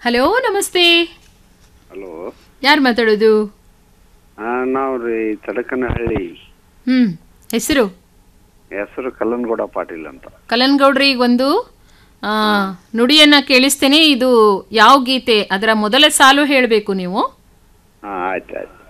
Hello, ನಮಸ್ತೆ. Hello, ಯಾರು ಮಾತಾಡೋದು? ನಾವು ರೀ ತಡಕನಹಳ್ಳಿ. ಹೆಸರು? ಹೆಸರು ಕಲ್ಲನಗೌಡ ಪಾಟೀಲ್ ಅಂತ. ಕಲ್ಲನಗೌಡ್ರಿ, ಈಗೊಂದು ನುಡಿಯನ್ನ ಕೇಳಿಸ್ತೇನೆ. ಇದು ಯಾವ ಗೀತೆ, ಅದರ ಮೊದಲ ಸಾಲು ಹೇಳಬೇಕು ನೀವು. ಆಯ್ತು ಆಯ್ತು.